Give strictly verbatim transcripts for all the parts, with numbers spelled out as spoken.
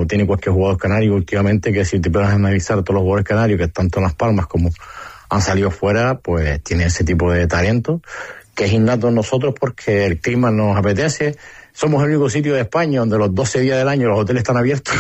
lo tiene cualquier jugador canario últimamente, que si te puedes analizar todos los jugadores canarios que tanto en Las Palmas como han salido fuera, pues tiene ese tipo de talento, que es innato en nosotros porque el clima nos apetece. Somos el único sitio de España donde los doce días del año los hoteles están abiertos.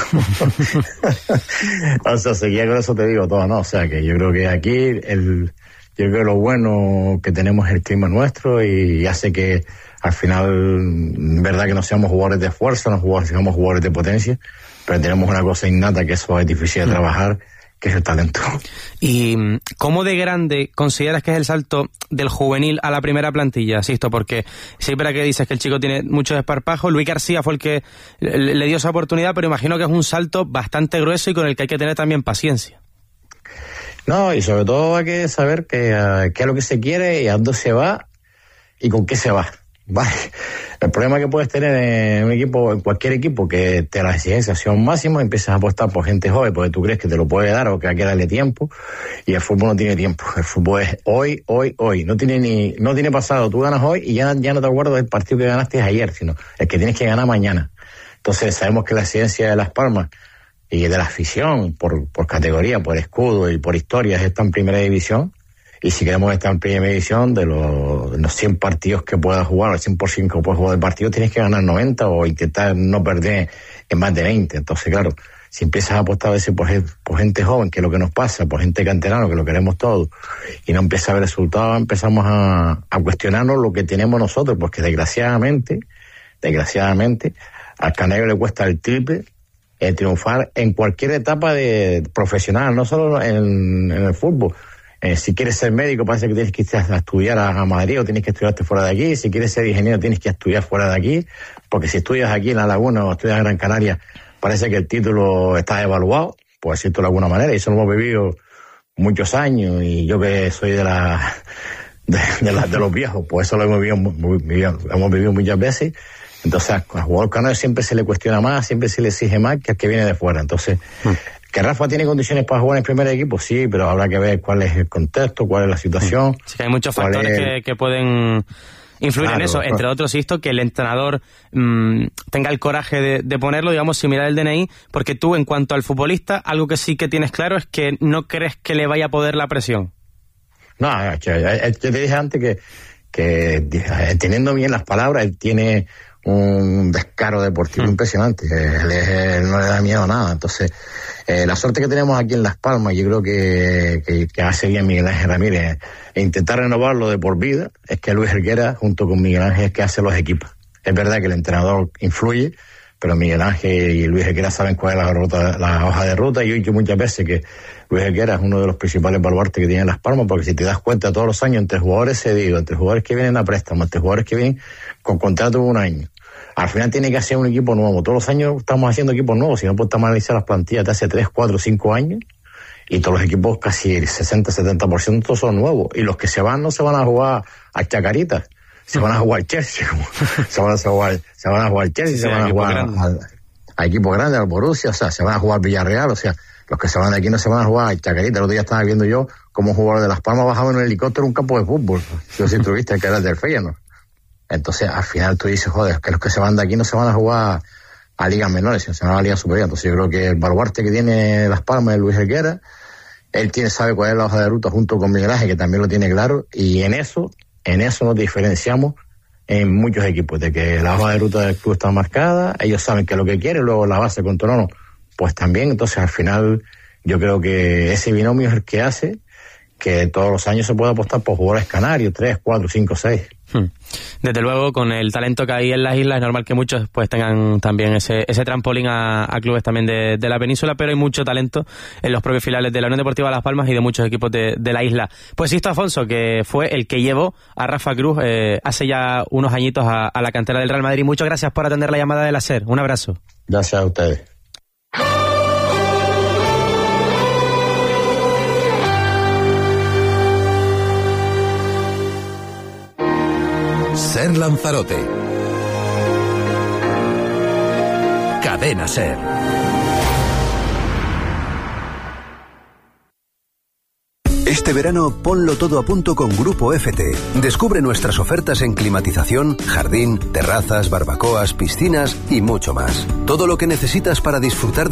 O sea, seguía con eso te digo todo, ¿no? O sea, que yo creo que aquí, el, yo creo que lo bueno que tenemos es el clima nuestro y hace que al final, verdad que no seamos jugadores de fuerza, no seamos jugadores de potencia, pero tenemos una cosa innata que eso es difícil de trabajar, que es el talento. ¿Y cómo de grande consideras que es el salto del juvenil a la primera plantilla, Sisto? Porque siempre que dices que el chico tiene mucho desparpajo, Luis García fue el que le dio esa oportunidad, pero imagino que es un salto bastante grueso y con el que hay que tener también paciencia. No, y sobre todo hay que saber qué uh, qué es lo que se quiere y a dónde se va y con qué se va. Vale. El problema que puedes tener en un equipo, en cualquier equipo, que te la exigencia sea un máximo, empiezas a apostar por gente joven porque tú crees que te lo puede dar o que hay que darle tiempo, y el fútbol no tiene tiempo. El fútbol es hoy, hoy, hoy. No tiene ni, no tiene pasado. Tú ganas hoy y ya, ya no te acuerdas del partido que ganaste ayer, sino el que tienes que ganar mañana. Entonces sabemos que la exigencia de Las Palmas y de la afición, por, por categoría, por escudo y por historia, está en primera división. Y si queremos estar en primera división, de los, de los cien partidos que puedas jugar, el cien por ciento que puedes jugar de partido, tienes que ganar noventa o intentar no perder en más de veinte. Entonces, claro, si empiezas a apostar a veces por, por gente joven, que es lo que nos pasa, por gente canterano, que lo queremos todo, y no empieza a ver resultados, empezamos a, a cuestionarnos lo que tenemos nosotros, porque desgraciadamente, desgraciadamente, al canario le cuesta el triple el triunfar en cualquier etapa de profesional, no solo en, en el fútbol. Eh, si quieres ser médico, parece que tienes que ir a estudiar a, a Madrid o tienes que estudiarte fuera de aquí. Si quieres ser ingeniero, tienes que estudiar fuera de aquí, porque si estudias aquí en La Laguna o estudias en Gran Canaria, parece que el título está evaluado, por decirlo de alguna manera, y eso lo hemos vivido muchos años, y yo que soy de la de, de, la, de los viejos, pues eso lo hemos vivido, muy, muy, hemos vivido muchas veces. Entonces al jugador canario siempre se le cuestiona más, siempre se le exige más que al que viene de fuera. Entonces, hmm. ¿que Rafa tiene condiciones para jugar en el primer equipo? Sí, pero habrá que ver cuál es el contexto, cuál es la situación. Sí, que hay muchos factores es... que, que pueden influir claro, en eso. Entre claro. otros, esto, que el entrenador mmm, tenga el coraje de, de ponerlo, digamos, sin mirar el D N I, porque tú, en cuanto al futbolista, algo que sí que tienes claro es que no crees que le vaya a poder la presión. No, yo, yo te dije antes que, que teniendo bien las palabras, él tiene un descaro deportivo mm. impresionante, él, él no le da miedo a nada. Entonces, eh, la suerte que tenemos aquí en Las Palmas, yo creo que, que, que hace bien Miguel Ángel Ramírez, e intentar renovarlo de por vida, es que Luis Helguera, junto con Miguel Ángel, es que hace los equipos. Es verdad que el entrenador influye, pero Miguel Ángel y Luis Helguera saben cuál es la, ruta, la hoja de ruta, y yo he dicho muchas veces que Luis Helguera es uno de los principales baluartes que tiene Las Palmas, porque si te das cuenta, todos los años, entre jugadores cedidos, entre jugadores que vienen a préstamo, entre jugadores que vienen con contrato de un año, al final tiene que hacer un equipo nuevo. Todos los años estamos haciendo equipos nuevos, si no podemos analizar las plantillas de hace tres, cuatro, cinco años, y todos los equipos, casi el sesenta, setenta por ciento son nuevos, y los que se van no se van a jugar a Chacarita, se van a jugar Chelsea, se van a jugar, se van a jugar Chelsea, sí, se van a jugar a, a equipos grandes, al Borussia, o sea, se van a jugar Villarreal, o sea, los que se van de aquí no se van a jugar a Chacarita. El otro día estaba viendo yo como un jugador de Las Palmas bajaba en un helicóptero un campo de fútbol, si os tuviste, que era el del Feyenoord. Entonces, al final tú dices, joder, que los que se van de aquí no se van a jugar a ligas menores, sino se van a la liga superior. Entonces yo creo que el baluarte que tiene Las Palmas es Luis Helguera. Él tiene, sabe cuál es la hoja de ruta junto con Miguel Ángel, que también lo tiene claro, y en eso, en eso nos diferenciamos en muchos equipos, de que la hoja de ruta del club está marcada, ellos saben que es lo que quieren, luego la base con Tonono, pues también. Entonces al final yo creo que ese binomio es el que hace que todos los años se puede apostar por jugadores canarios, tres, cuatro, cinco, seis. Desde luego, con el talento que hay en las islas, es normal que muchos pues tengan también ese, ese trampolín a, a clubes también de, de la península, pero hay mucho talento en los propios filiales de la Unión Deportiva Las Palmas y de muchos equipos de, de la isla. Pues Sisto Afonso, que fue el que llevó a Rafa Cruz eh, hace ya unos añitos a, a la cantera del Real Madrid. Muchas gracias por atender la llamada del SER. Un abrazo. Gracias a ustedes. SER Lanzarote. Cadena SER. Este verano ponlo todo a punto con Grupo F T. Descubre nuestras ofertas en climatización, jardín, terrazas, barbacoas, piscinas y mucho más. Todo lo que necesitas para disfrutar